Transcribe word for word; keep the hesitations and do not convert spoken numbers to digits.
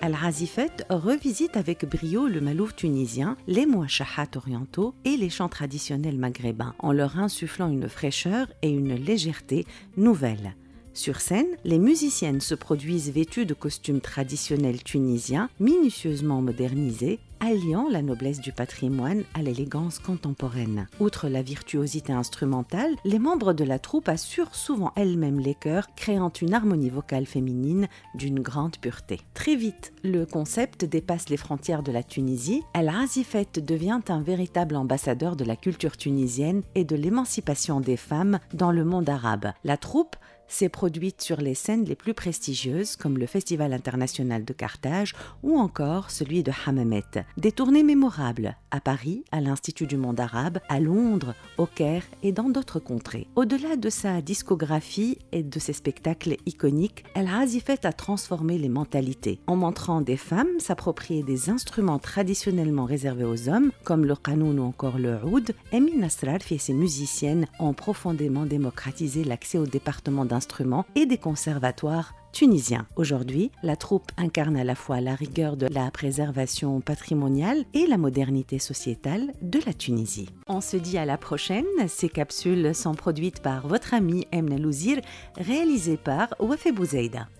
Al-Azifet revisite avec brio le malouf tunisien, les mouachahat orientaux et les chants traditionnels maghrébins, en leur insufflant une fraîcheur et une légèreté nouvelles. Sur scène, les musiciennes se produisent vêtues de costumes traditionnels tunisiens, minutieusement modernisés, alliant la noblesse du patrimoine à l'élégance contemporaine. Outre la virtuosité instrumentale, les membres de la troupe assurent souvent elles-mêmes les chœurs, créant une harmonie vocale féminine d'une grande pureté. Très vite, le concept dépasse les frontières de la Tunisie. Al-Azifet devient un véritable ambassadeur de la culture tunisienne et de l'émancipation des femmes dans le monde arabe. La troupe s'est produite sur les scènes les plus prestigieuses comme le Festival international de Carthage ou encore celui de Hammamet. Des tournées mémorables à Paris, à l'Institut du monde arabe, à Londres, au Caire et dans d'autres contrées. Au-delà de sa discographie et de ses spectacles iconiques, Al-Azifet a transformé les mentalités en montrant des femmes s'approprier des instruments traditionnellement réservés aux hommes comme le qanoun ou encore le oud. Emin Asrar et ses musiciennes ont profondément démocratisé l'accès au département d'instruments et des conservatoires tunisiens. Aujourd'hui, la troupe incarne à la fois la rigueur de la préservation patrimoniale et la modernité sociétale de la Tunisie. On se dit à la prochaine. Ces capsules sont produites par votre ami Emna Louzir, réalisées par Wafé Bouzaïda.